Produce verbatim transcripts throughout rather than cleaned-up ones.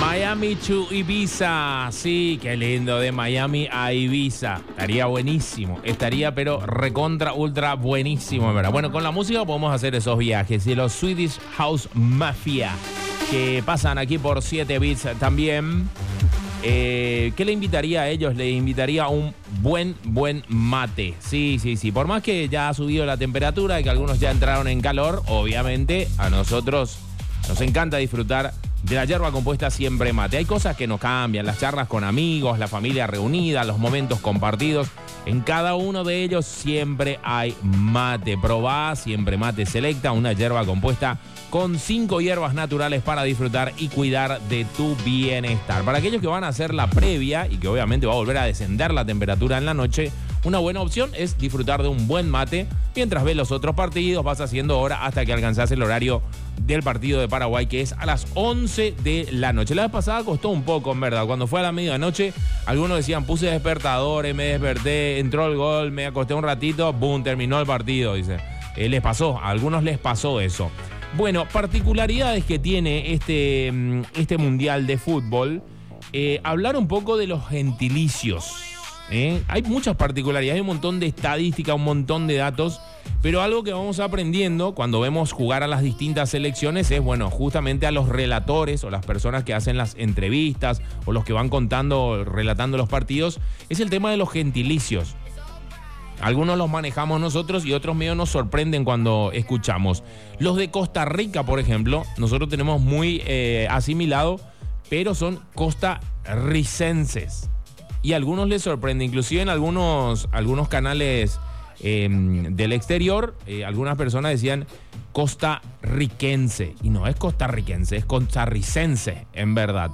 Miami to Ibiza. Sí, qué lindo, de Miami a Ibiza. Estaría buenísimo. Estaría, pero recontra, ultra buenísimo, ¿verdad? Bueno, con la música podemos hacer esos viajes. Y los Swedish House Mafia, que pasan aquí por siete bits también. Eh, ¿Qué le invitaría a ellos? Le invitaría a un buen, buen mate. Sí, sí, sí. Por más que ya ha subido la temperatura y que algunos ya entraron en calor, obviamente a nosotros nos encanta disfrutar de la yerba compuesta Siempre Mate. Hay cosas que nos cambian, las charlas con amigos, la familia reunida, los momentos compartidos. En cada uno de ellos siempre hay mate. Probá Siempre Mate Selecta, una yerba compuesta con cinco hierbas naturales para disfrutar y cuidar de tu bienestar. Para aquellos que van a hacer la previa y que obviamente va a volver a descender la temperatura en la noche, una buena opción es disfrutar de un buen mate mientras ves los otros partidos. Vas haciendo hora hasta que alcanzás el horario del partido de Paraguay, que es a las once de la noche. La vez pasada costó un poco, en verdad. Cuando fue a la medianoche, algunos decían, puse despertadores, me desperté, entró el gol, me acosté un ratito, boom, terminó el partido, dice. Eh, les pasó, a algunos les pasó eso. Bueno, particularidades que tiene este, este Mundial de Fútbol. Eh, hablar un poco de los gentilicios. ¿eh? Hay muchas particularidades, hay un montón de estadística, un montón de datos, pero algo que vamos aprendiendo cuando vemos jugar a las distintas selecciones es, bueno, justamente a los relatores o las personas que hacen las entrevistas o los que van contando, relatando los partidos, es el tema de los gentilicios. Algunos los manejamos nosotros y otros medio nos sorprenden cuando escuchamos. Los de Costa Rica, por ejemplo, nosotros tenemos muy eh, asimilado, pero son costarricenses. Y a algunos les sorprende, inclusive en algunos, algunos canales eh, del exterior, eh, algunas personas decían costarricense. Y no es costarricense, es costarricense, en verdad.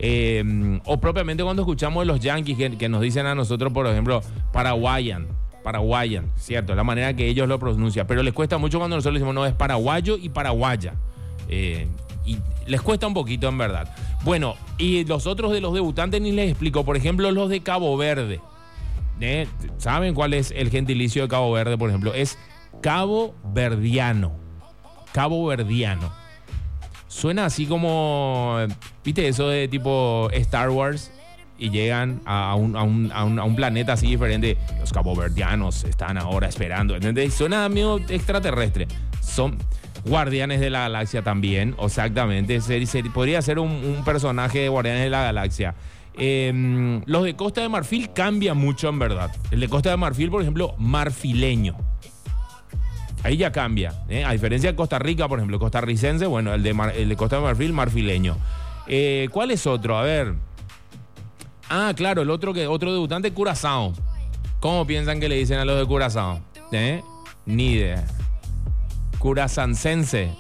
Eh, o propiamente cuando escuchamos de los yanquis que, que nos dicen a nosotros, por ejemplo, paraguayan. Paraguayan, cierto, es la manera que ellos lo pronuncian, pero les cuesta mucho cuando nosotros decimos no, es paraguayo y paraguaya, eh, y les cuesta un poquito en verdad. Bueno, y los otros de los debutantes ni les explico, por ejemplo los de Cabo Verde, ¿eh? ¿Saben cuál es el gentilicio de Cabo Verde, por ejemplo? Es Cabo Verdiano, Cabo Verdiano, suena así como, ¿viste eso de tipo Star Wars? Y llegan a un, a, un, a, un, a un planeta así diferente. Los caboverdianos están ahora esperando. ¿Entendés? Suena medio extraterrestre. Son guardianes de la galaxia también. Exactamente. Se, se, podría ser un, un personaje de Guardianes de la Galaxia. Eh, los de Costa de Marfil cambian mucho, en verdad. El de Costa de Marfil, por ejemplo, marfileño. Ahí ya cambia. ¿eh? A diferencia de Costa Rica, por ejemplo, costarricense. Bueno, el de, Mar, el de Costa de Marfil, marfileño. Eh, ¿Cuál es otro? A ver... Ah, claro, el otro que otro debutante, Curazao. ¿Cómo piensan que le dicen a los de Curazao? ¿Eh? Ni idea. Curazancense.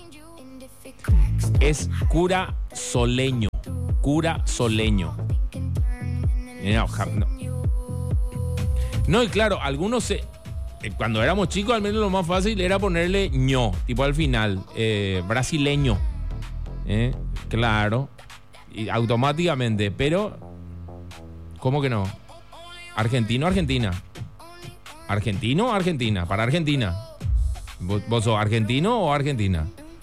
Es curazoleño. Curazoleño. No, no. no, y claro, algunos se... Cuando éramos chicos, al menos lo más fácil era ponerle ño, tipo al final. Eh, brasileño. ¿Eh? Claro. Y automáticamente, pero... ¿Cómo que no? Argentino, Argentina. Argentino, Argentina. Para Argentina. ¿Vos, vos sos argentino o argentina?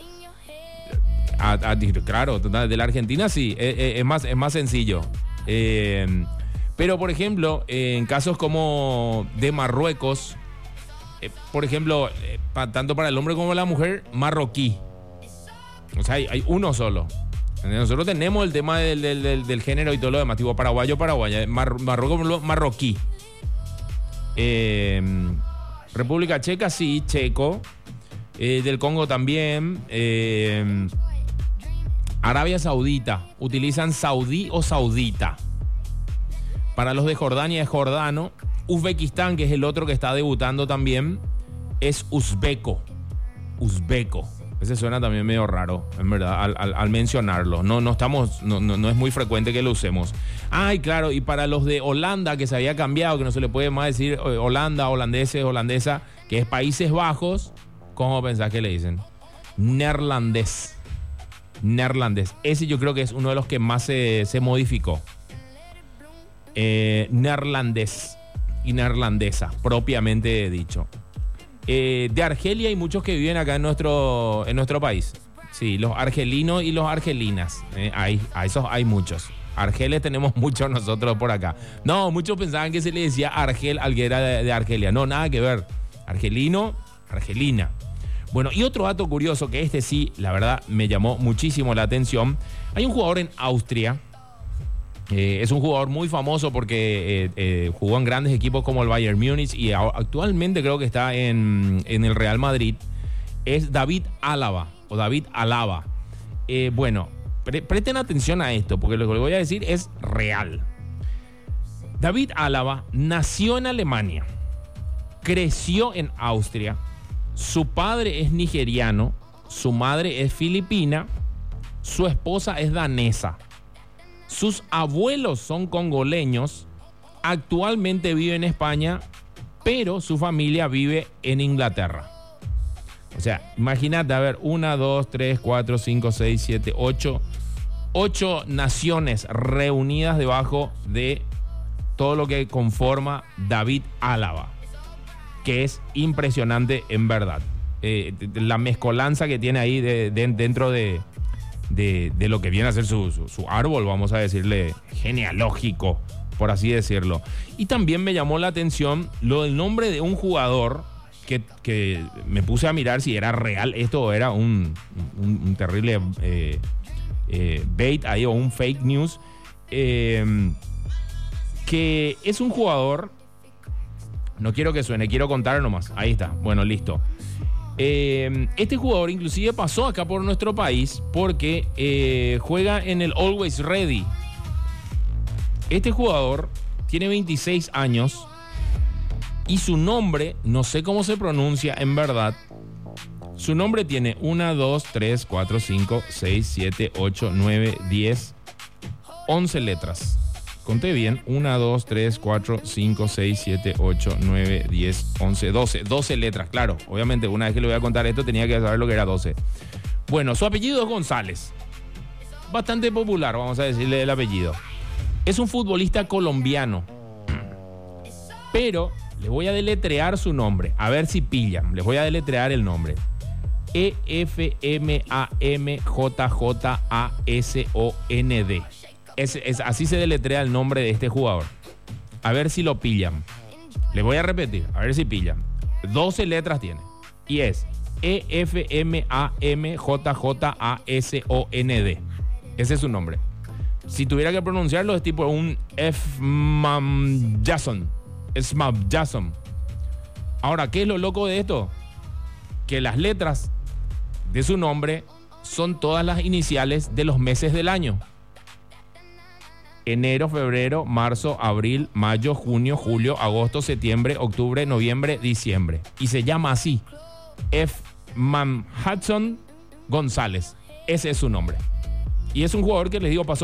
A, a, claro, de la Argentina sí. Es, es, más, es más sencillo. Eh, pero, por ejemplo, en casos como de Marruecos, eh, por ejemplo, eh, pa, tanto para el hombre como la mujer, marroquí. O sea, hay, hay uno solo. Nosotros tenemos el tema del, del, del, del género y todo lo demás, tipo paraguayo, paraguaya, mar, Marruecos, marroquí. Eh, República Checa, sí, checo. Eh, del Congo también. Eh, Arabia Saudita, utilizan saudí o saudita. Para los de Jordania es jordano. Uzbekistán, que es el otro que está debutando también, es uzbeco. Uzbeco. Ese suena también medio raro, en verdad, al, al, al mencionarlo. No, no estamos, no, no, no es muy frecuente que lo usemos. Ay, claro, y para los de Holanda, que se había cambiado, que no se le puede más decir Holanda, holandeses, holandesa, que es Países Bajos, ¿cómo pensás que le dicen? Neerlandés. Neerlandés. Ese yo creo que es uno de los que más se, se modificó. Eh, neerlandés y neerlandesa, propiamente dicho. Eh, de Argelia hay muchos que viven acá en nuestro, en nuestro país. Sí, los argelinos y los argelinas. Eh, hay, a esos hay muchos. Argeles tenemos muchos nosotros por acá. No, muchos pensaban que se le decía Argel al que era de, de Argelia. No, nada que ver. Argelino, argelina. Bueno, y otro dato curioso, que este sí, la verdad, me llamó muchísimo la atención. Hay un jugador en Austria. Eh, es un jugador muy famoso porque eh, eh, jugó en grandes equipos como el Bayern Múnich y a, actualmente creo que está en, en el Real Madrid. Es David Alaba o David Alaba. Eh, bueno, pre- presten atención a esto porque lo que les voy a decir es real. David Alaba nació en Alemania, creció en Austria, su padre es nigeriano, su madre es filipina, su esposa es danesa. Sus abuelos son congoleños, actualmente vive en España, pero su familia vive en Inglaterra. O sea, imagínate, a ver, una, dos, tres, cuatro, cinco, seis, siete, ocho, ocho naciones reunidas debajo de todo lo que conforma David Alaba, que es impresionante en verdad. Eh, la mezcolanza que tiene ahí de, de, dentro de... De, de lo que viene a ser su, su, su árbol, vamos a decirle, genealógico, por así decirlo. Y también me llamó la atención lo del nombre de un jugador que, que me puse a mirar si era real esto o era un, un, un terrible eh, eh, bait ahí o un fake news. Eh, que es un jugador, no quiero que suene, quiero contar nomás. Ahí está, bueno, listo. Eh, este jugador inclusive pasó acá por nuestro país porque eh, juega en el Always Ready. Este jugador tiene veintiséis años y su nombre, no sé cómo se pronuncia en verdad. Su nombre tiene uno, dos, tres, cuatro, cinco, seis, siete, ocho, nueve, diez, once letras. Conté bien, uno, dos, tres, cuatro, cinco, seis, siete, ocho, nueve, diez, once, doce. doce letras, claro. Obviamente, una vez que le voy a contar esto, tenía que saber lo que era doce. Bueno, su apellido es González. Bastante popular, vamos a decirle el apellido. Es un futbolista colombiano. Pero les voy a deletrear su nombre. A ver si pillan. Les voy a deletrear el nombre. E F M A M J J A S O N D. Es, es, así se deletrea el nombre de este jugador. A ver si lo pillan. Les voy a repetir, a ver si pillan. doce letras tiene. Y es E F M A M J J A S O N D. Ese es su nombre. Si tuviera que pronunciarlo es tipo un F M Jason. Smab Jason. Ahora, ¿qué es lo loco de esto? Que las letras de su nombre son todas las iniciales de los meses del año. Enero, febrero, marzo, abril, mayo, junio, julio, agosto, septiembre, octubre, noviembre, diciembre. Y se llama así. F. Man Hudson González. Ese es su nombre. Y es un jugador que les digo pasó